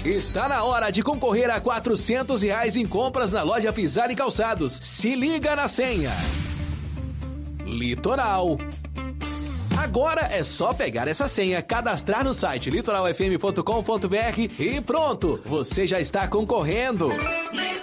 Está na hora de concorrer a R$400 em compras na loja Pisar e Calçados. Se liga na senha. Litoral. Agora é só pegar essa senha, cadastrar no site litoralfm.com.br e pronto, você já está concorrendo.